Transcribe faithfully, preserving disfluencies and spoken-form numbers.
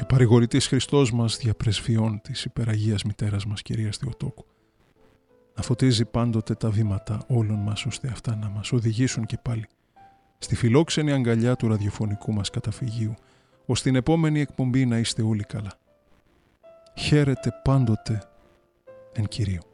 και ο παρηγορητής Χριστός μας διαπρεσβειών της υπεραγίας μητέρας μας Κυρίας Θεοτόκου να φωτίζει πάντοτε τα βήματα όλων μας, ώστε αυτά να μας οδηγήσουν και πάλι στη φιλόξενη αγκαλιά του ραδιοφωνικού μας καταφυγίου, ώστε την επόμενη εκπομπή να είστε όλοι καλά. Χαίρετε πάντοτε εν Κυρίω.